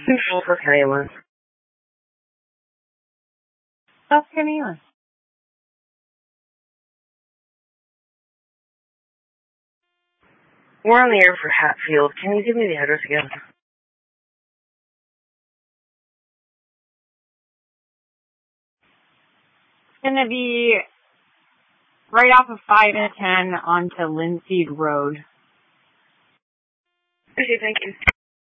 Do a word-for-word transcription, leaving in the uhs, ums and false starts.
Control for Kayla. That's Kayla. We're on the air for Hatfield. Can you give me the address again? It's going to be right off of five and ten onto Linseed Road. Okay, thank you.